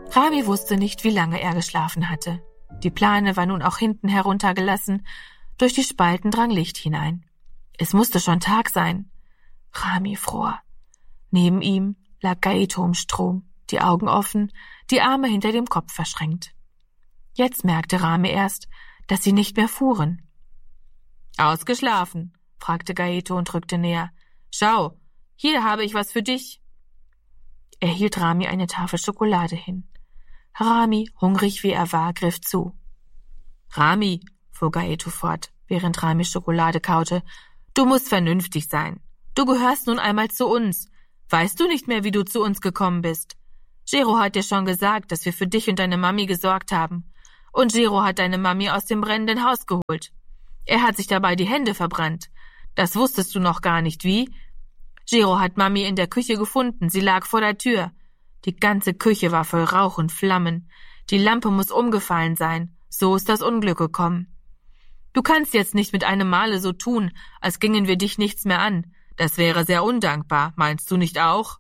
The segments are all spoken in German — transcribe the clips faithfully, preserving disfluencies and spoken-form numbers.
Rami wusste nicht, wie lange er geschlafen hatte. Die Plane war nun auch hinten heruntergelassen. Durch die Spalten drang Licht hinein. Es musste schon Tag sein. Rami fror. Neben ihm lag Gaeto im Strom, die Augen offen, die Arme hinter dem Kopf verschränkt. Jetzt merkte Rami erst, dass sie nicht mehr fuhren. »Ausgeschlafen?« fragte Gaeto und rückte näher. »Schau, hier habe ich was für dich.« Er hielt Rami eine Tafel Schokolade hin. Rami, hungrig wie er war, griff zu. »Rami«, fuhr Gaeto fort, während Rami Schokolade kaute, »du musst vernünftig sein. Du gehörst nun einmal zu uns. Weißt du nicht mehr, wie du zu uns gekommen bist? Gero hat dir schon gesagt, dass wir für dich und deine Mami gesorgt haben. Und Gero hat deine Mami aus dem brennenden Haus geholt. Er hat sich dabei die Hände verbrannt. Das wusstest du noch gar nicht, wie? Gero hat Mami in der Küche gefunden, sie lag vor der Tür. Die ganze Küche war voll Rauch und Flammen. Die Lampe muss umgefallen sein. So ist das Unglück gekommen. Du kannst jetzt nicht mit einem Male so tun, als gingen wir dich nichts mehr an. Das wäre sehr undankbar, meinst du nicht auch?«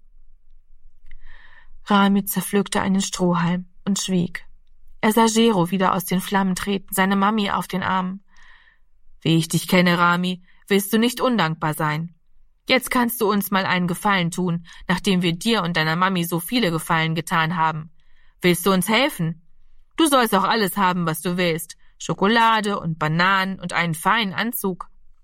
Rami zerpflückte einen Strohhalm und schwieg. Er sah Gero wieder aus den Flammen treten, seine Mami auf den Arm. »Wie ich dich kenne, Rami, willst du nicht undankbar sein. Jetzt kannst du uns mal einen Gefallen tun, nachdem wir dir und deiner Mami so viele Gefallen getan haben. Willst du uns helfen? Du sollst auch alles haben, was du willst. Schokolade und Bananen und einen feinen Anzug.«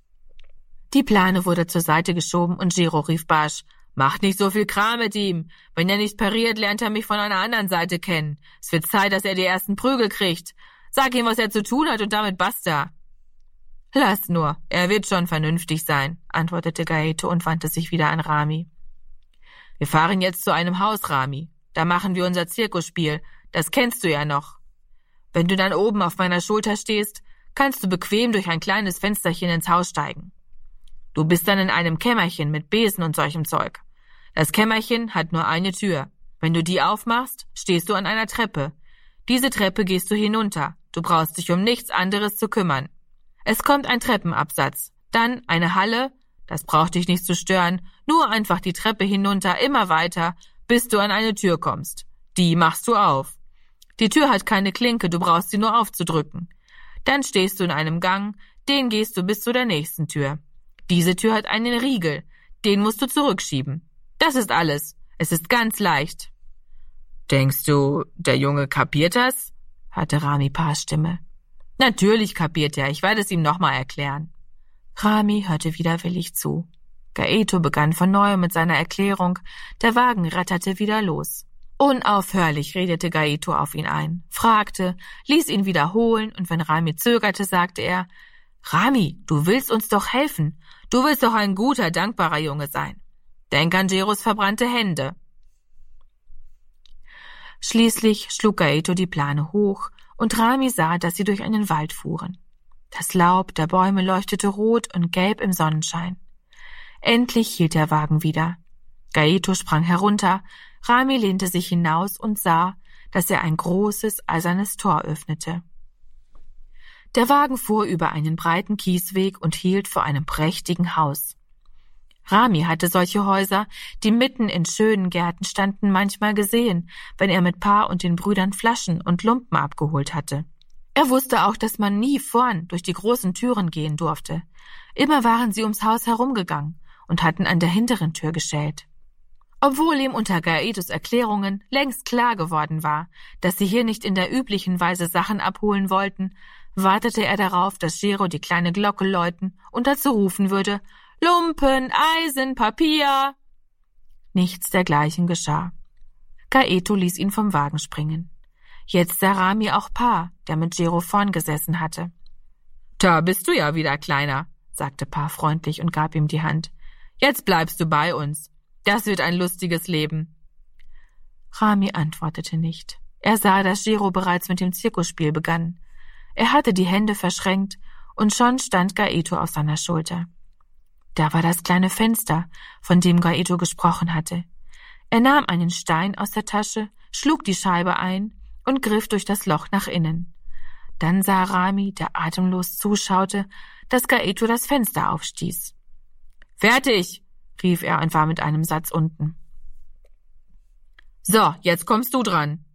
Die Plane wurde zur Seite geschoben und Gero rief barsch, »Macht nicht so viel Kram mit ihm. Wenn er nicht pariert, lernt er mich von einer anderen Seite kennen. Es wird Zeit, dass er die ersten Prügel kriegt. Sag ihm, was er zu tun hat und damit basta.« »Lass nur, er wird schon vernünftig sein«, antwortete Gaeto und wandte sich wieder an Rami. »Wir fahren jetzt zu einem Haus, Rami. Da machen wir unser Zirkusspiel. Das kennst du ja noch. Wenn du dann oben auf meiner Schulter stehst, kannst du bequem durch ein kleines Fensterchen ins Haus steigen. Du bist dann in einem Kämmerchen mit Besen und solchem Zeug. Das Kämmerchen hat nur eine Tür. Wenn du die aufmachst, stehst du an einer Treppe. Diese Treppe gehst du hinunter. Du brauchst dich um nichts anderes zu kümmern. Es kommt ein Treppenabsatz, dann eine Halle, das braucht dich nicht zu stören, nur einfach die Treppe hinunter, immer weiter, bis du an eine Tür kommst. Die machst du auf. Die Tür hat keine Klinke, du brauchst sie nur aufzudrücken. Dann stehst du in einem Gang, den gehst du bis zu der nächsten Tür. Diese Tür hat einen Riegel, den musst du zurückschieben. Das ist alles. Es ist ganz leicht.« »Denkst du, der Junge kapiert das?« hatte Rami Pars Stimme. »Natürlich kapiert er, ich werde es ihm nochmal erklären.« Rami hörte widerwillig zu. Gaeto begann von neuem mit seiner Erklärung, der Wagen ratterte wieder los. Unaufhörlich redete Gaeto auf ihn ein, fragte, ließ ihn wiederholen und wenn Rami zögerte, sagte er, »Rami, du willst uns doch helfen. Du willst doch ein guter, dankbarer Junge sein. Denk an Geros verbrannte Hände.« Schließlich schlug Gaeto die Plane hoch und Rami sah, dass sie durch einen Wald fuhren. Das Laub der Bäume leuchtete rot und gelb im Sonnenschein. Endlich hielt der Wagen wieder. Gaeto sprang herunter, Rami lehnte sich hinaus und sah, dass er ein großes, eisernes Tor öffnete. Der Wagen fuhr über einen breiten Kiesweg und hielt vor einem prächtigen Haus. Rami hatte solche Häuser, die mitten in schönen Gärten standen, manchmal gesehen, wenn er mit Pa und den Brüdern Flaschen und Lumpen abgeholt hatte. Er wusste auch, dass man nie vorn durch die großen Türen gehen durfte. Immer waren sie ums Haus herumgegangen und hatten an der hinteren Tür geschellt. Obwohl ihm unter Gaetos Erklärungen längst klar geworden war, dass sie hier nicht in der üblichen Weise Sachen abholen wollten, wartete er darauf, dass Gero die kleine Glocke läuten und dazu rufen würde, »Lumpen, Eisen, Papier!« Nichts dergleichen geschah. Gaeto ließ ihn vom Wagen springen. Jetzt sah Rami auch Pa, der mit Gero vorn gesessen hatte. »Da bist du ja wieder, Kleiner«, sagte Pa freundlich und gab ihm die Hand. »Jetzt bleibst du bei uns. Das wird ein lustiges Leben.« Rami antwortete nicht. Er sah, dass Gero bereits mit dem Zirkusspiel begann. Er hatte die Hände verschränkt und schon stand Gaeto auf seiner Schulter. Da war das kleine Fenster, von dem Gaeto gesprochen hatte. Er nahm einen Stein aus der Tasche, schlug die Scheibe ein und griff durch das Loch nach innen. Dann sah Rami, der atemlos zuschaute, dass Gaeto das Fenster aufstieß. »Fertig«, rief er und war mit einem Satz unten. »So, jetzt kommst du dran.«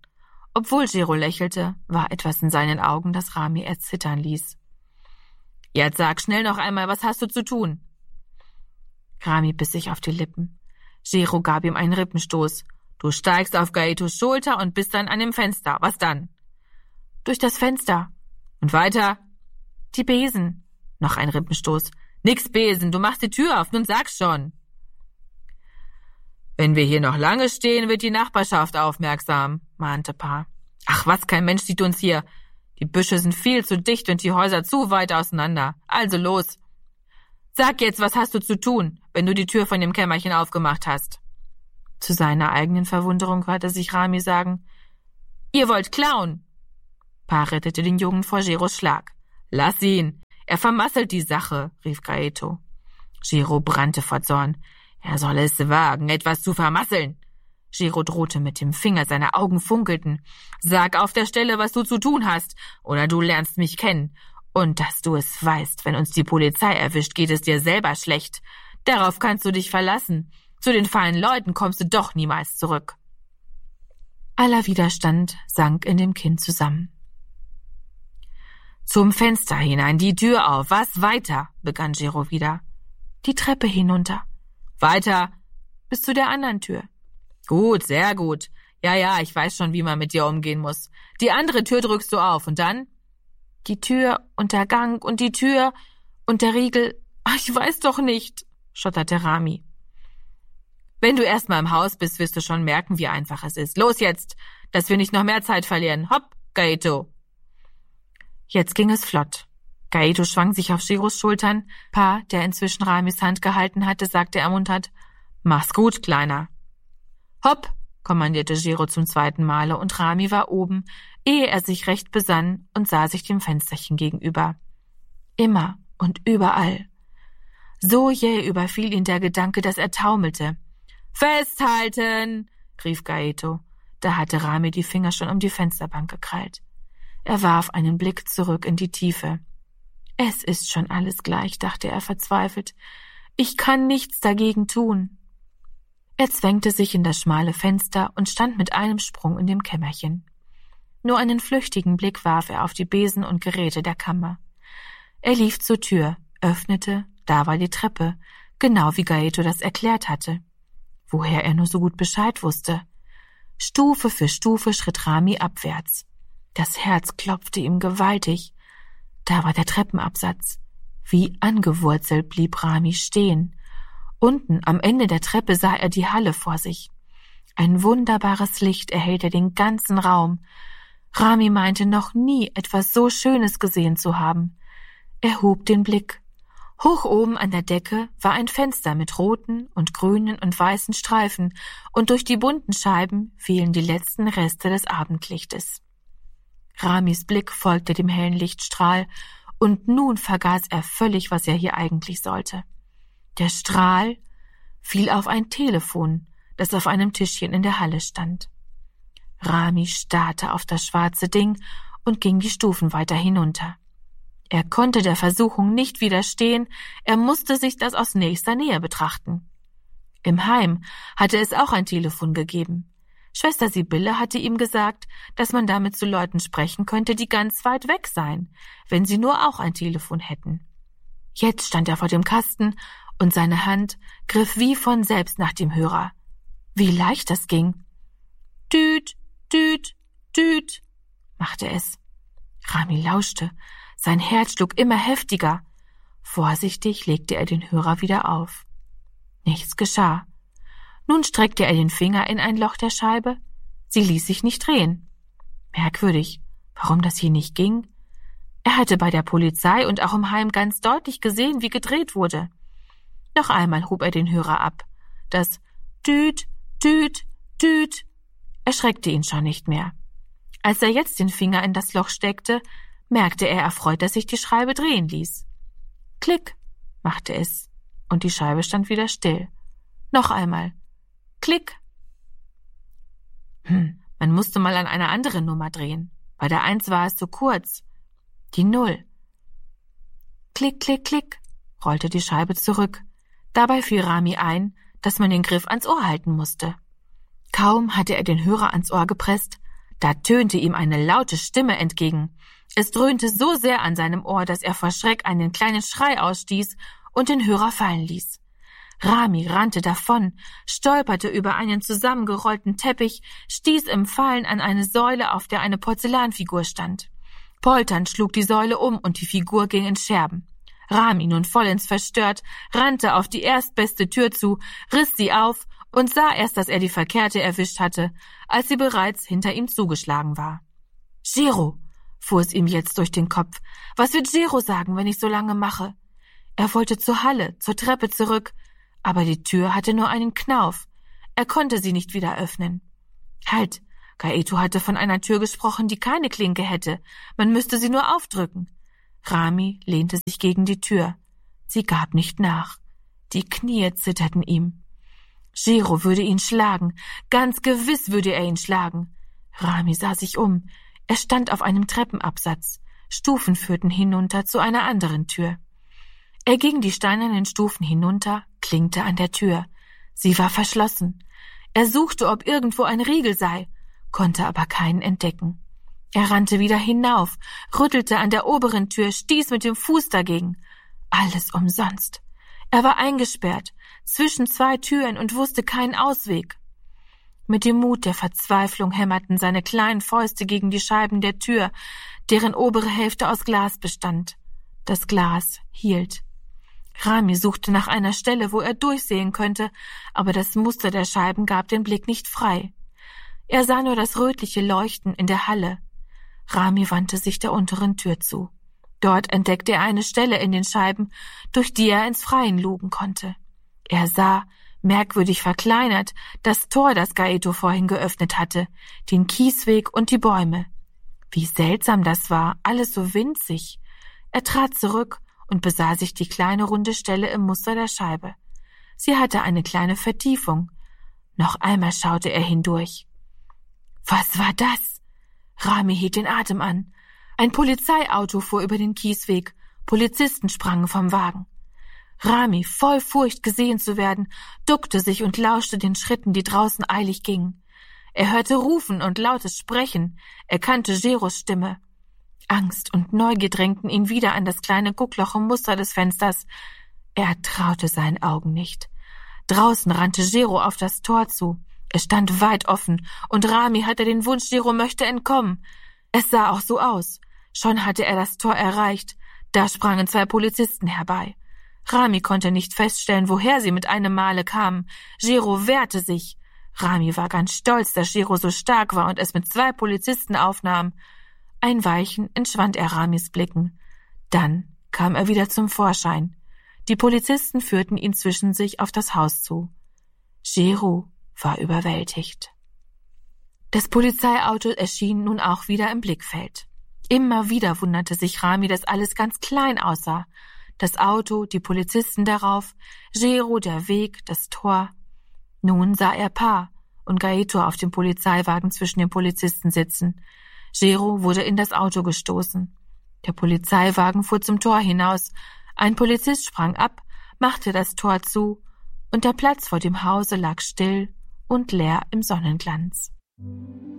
Obwohl Gero lächelte, war etwas in seinen Augen, das Rami erzittern ließ. »Jetzt sag schnell noch einmal, was hast du zu tun?« Rami biss sich auf die Lippen. Gero gab ihm einen Rippenstoß. »Du steigst auf Gaetos Schulter und bist dann an dem Fenster. Was dann?« »Durch das Fenster.« »Und weiter?« »Die Besen.« Noch ein Rippenstoß. »Nix Besen, du machst die Tür auf, nun sag's schon.« »Wenn wir hier noch lange stehen, wird die Nachbarschaft aufmerksam«, mahnte Pa. »Ach was, kein Mensch sieht uns hier. Die Büsche sind viel zu dicht und die Häuser zu weit auseinander. Also los. Sag jetzt, was hast du zu tun, wenn du die Tür von dem Kämmerchen aufgemacht hast?« Zu seiner eigenen Verwunderung hörte sich Rami sagen, »Ihr wollt klauen!« Pa rettete den Jungen vor Geros Schlag. »Lass ihn! Er vermasselt die Sache«, rief Gaeto. Gero brannte vor Zorn. Er soll es wagen, etwas zu vermasseln. Gero drohte mit dem Finger, seine Augen funkelten. »Sag auf der Stelle, was du zu tun hast, oder du lernst mich kennen. Und dass du es weißt, wenn uns die Polizei erwischt, geht es dir selber schlecht. Darauf kannst du dich verlassen. Zu den feinen Leuten kommst du doch niemals zurück.« Aller Widerstand sank in dem Kind zusammen. »Zum Fenster hinein, die Tür auf, was weiter?« begann Gero wieder. »Die Treppe hinunter.« »Weiter, bis zu der anderen Tür.« »Gut, sehr gut. Ja, ja, ich weiß schon, wie man mit dir umgehen muss. Die andere Tür drückst du auf und dann?« »Die Tür und der Gang und die Tür und der Riegel. Ach, ich weiß doch nicht«, stotterte Rami. »Wenn du erst mal im Haus bist, wirst du schon merken, wie einfach es ist. Los jetzt, dass wir nicht noch mehr Zeit verlieren. Hopp, Gaeto!« Jetzt ging es flott. Gaeto schwang sich auf Geros Schultern. Pa, der inzwischen Ramis Hand gehalten hatte, sagte ermuntert, »Mach's gut, Kleiner.« »Hopp«, kommandierte Gero zum zweiten Male, und Rami war oben, ehe er sich recht besann und sah sich dem Fensterchen gegenüber. Immer und überall. So jäh überfiel ihn der Gedanke, dass er taumelte. »Festhalten«, rief Gaeto. Da hatte Rami die Finger schon um die Fensterbank gekrallt. Er warf einen Blick zurück in die Tiefe. »Es ist schon alles gleich«, dachte er verzweifelt. »Ich kann nichts dagegen tun.« Er zwängte sich in das schmale Fenster und stand mit einem Sprung in dem Kämmerchen. Nur einen flüchtigen Blick warf er auf die Besen und Geräte der Kammer. Er lief zur Tür, öffnete, da war die Treppe, genau wie Gaeto das erklärt hatte. Woher er nur so gut Bescheid wusste. Stufe für Stufe schritt Rami abwärts. Das Herz klopfte ihm gewaltig. Da war der Treppenabsatz. Wie angewurzelt blieb Rami stehen. Unten am Ende der Treppe sah er die Halle vor sich. Ein wunderbares Licht erhellte den ganzen Raum. Rami meinte noch nie etwas so Schönes gesehen zu haben. Er hob den Blick. Hoch oben an der Decke war ein Fenster mit roten und grünen und weißen Streifen, und durch die bunten Scheiben fielen die letzten Reste des Abendlichtes. Ramis Blick folgte dem hellen Lichtstrahl, und nun vergaß er völlig, was er hier eigentlich sollte. Der Strahl fiel auf ein Telefon, das auf einem Tischchen in der Halle stand. Rami starrte auf das schwarze Ding und ging die Stufen weiter hinunter. Er konnte der Versuchung nicht widerstehen, er musste sich das aus nächster Nähe betrachten. Im Heim hatte es auch ein Telefon gegeben. Schwester Sibylle hatte ihm gesagt, dass man damit zu Leuten sprechen könnte, die ganz weit weg seien, wenn sie nur auch ein Telefon hätten. Jetzt stand er vor dem Kasten und seine Hand griff wie von selbst nach dem Hörer. Wie leicht das ging. Düt, düt, düt, machte es. Rami lauschte. Sein Herz schlug immer heftiger. Vorsichtig legte er den Hörer wieder auf. Nichts geschah. Nun streckte er den Finger in ein Loch der Scheibe. Sie ließ sich nicht drehen. Merkwürdig, warum das hier nicht ging? Er hatte bei der Polizei und auch im Heim ganz deutlich gesehen, wie gedreht wurde. Noch einmal hob er den Hörer ab. Das Düt, Düt, Düt erschreckte ihn schon nicht mehr. Als er jetzt den Finger in das Loch steckte, merkte er erfreut, dass sich die Scheibe drehen ließ. Klick, machte es, und die Scheibe stand wieder still. Noch einmal. Klick. Hm, man musste mal an einer anderen Nummer drehen. Bei der Eins war es so kurz. Die Null. Klick, klick, klick, rollte die Scheibe zurück. Dabei fiel Rami ein, dass man den Griff ans Ohr halten musste. Kaum hatte er den Hörer ans Ohr gepresst, Da tönte ihm eine laute Stimme entgegen. Es dröhnte so sehr an seinem Ohr, dass er vor Schreck einen kleinen Schrei ausstieß und den Hörer fallen ließ. Rami rannte davon, stolperte über einen zusammengerollten Teppich, stieß im Fallen an eine Säule, auf der eine Porzellanfigur stand. Polternd schlug die Säule um und die Figur ging in Scherben. Rami, nun vollends verstört, rannte auf die erstbeste Tür zu, riss sie auf und sah erst, dass er die verkehrte erwischt hatte, als sie bereits hinter ihm zugeschlagen war. »Gero«, fuhr es ihm jetzt durch den Kopf, »was wird Gero sagen, wenn ich so lange mache?« Er wollte zur Halle, zur Treppe zurück, aber die Tür hatte nur einen Knauf. Er konnte sie nicht wieder öffnen. Halt, Gaeto hatte von einer Tür gesprochen, die keine Klinke hätte. Man müsste sie nur aufdrücken. Rami lehnte sich gegen die Tür. Sie gab nicht nach. Die Knie zitterten ihm. Gero würde ihn schlagen. Ganz gewiss würde er ihn schlagen. Rami sah sich um. Er stand auf einem Treppenabsatz. Stufen führten hinunter zu einer anderen Tür. Er ging die steinernen Stufen hinunter, klinkte an der Tür. Sie war verschlossen. Er suchte, ob irgendwo ein Riegel sei, konnte aber keinen entdecken. Er rannte wieder hinauf, rüttelte an der oberen Tür, stieß mit dem Fuß dagegen. Alles umsonst. Er war eingesperrt, zwischen zwei Türen und wusste keinen Ausweg. Mit dem Mut der Verzweiflung hämmerten seine kleinen Fäuste gegen die Scheiben der Tür, deren obere Hälfte aus Glas bestand. Das Glas hielt. Rami suchte nach einer Stelle, wo er durchsehen könnte, aber das Muster der Scheiben gab den Blick nicht frei. Er sah nur das rötliche Leuchten in der Halle. Rami wandte sich der unteren Tür zu. Dort entdeckte er eine Stelle in den Scheiben, durch die er ins Freien lugen konnte. Er sah, merkwürdig verkleinert, das Tor, das Gaeto vorhin geöffnet hatte, den Kiesweg und die Bäume. Wie seltsam das war, alles so winzig. Er trat zurück und besah sich die kleine runde Stelle im Muster der Scheibe. Sie hatte eine kleine Vertiefung. Noch einmal schaute er hindurch. Was war das? Rami hielt den Atem an. Ein Polizeiauto fuhr über den Kiesweg. Polizisten sprangen vom Wagen. Rami, voll Furcht, gesehen zu werden, duckte sich und lauschte den Schritten, die draußen eilig gingen. Er hörte Rufen und lautes Sprechen. Er kannte Geros Stimme. Angst und Neugier drängten ihn wieder an das kleine Guckloch im Muster des Fensters. Er traute seinen Augen nicht. Draußen rannte Gero auf das Tor zu. Es stand weit offen, und Rami hatte den Wunsch, Gero möchte entkommen. Es sah auch so aus. Schon hatte er das Tor erreicht. Da sprangen zwei Polizisten herbei. Rami konnte nicht feststellen, woher sie mit einem Male kamen. Gero wehrte sich. Rami war ganz stolz, dass Gero so stark war und es mit zwei Polizisten aufnahm. Ein Weilchen entschwand er Ramis Blicken. Dann kam er wieder zum Vorschein. Die Polizisten führten ihn zwischen sich auf das Haus zu. Gero war überwältigt. Das Polizeiauto erschien nun auch wieder im Blickfeld. Immer wieder wunderte sich Rami, dass alles ganz klein aussah. Das Auto, die Polizisten darauf, Gero, der Weg, das Tor. Nun sah er Pa und Gaeto auf dem Polizeiwagen zwischen den Polizisten sitzen. Gero wurde in das Auto gestoßen. Der Polizeiwagen fuhr zum Tor hinaus. Ein Polizist sprang ab, machte das Tor zu, und der Platz vor dem Hause lag still und leer im Sonnenglanz.